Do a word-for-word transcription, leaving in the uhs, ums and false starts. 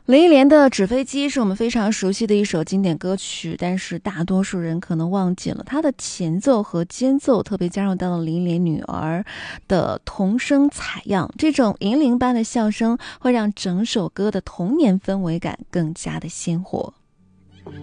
林忆莲的《纸飞机》是我们非常熟悉的一首经典歌曲，但是大多数人可能忘记了它的前奏和间奏特别加入到了林忆莲女儿的童声采样，这种银铃般的笑声会让整首歌的童年氛围感更加的鲜活。